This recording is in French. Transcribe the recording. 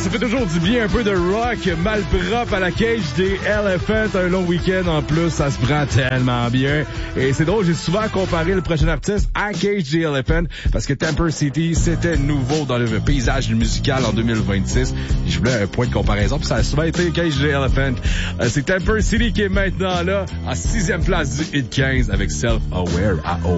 ça fait toujours du bien, un peu de rock mal propre à la Cage the Elephant. Un long week-end en plus, ça se prend tellement bien. Et c'est drôle, j'ai souvent comparé le prochain artiste à Cage the Elephant parce que Temper City, c'était nouveau dans le paysage musical en 2026. Et je voulais un point de comparaison, puis ça a souvent été Cage the Elephant. C'est Temper City qui est maintenant là, en 6e place du Hit 15 avec Self-Aware à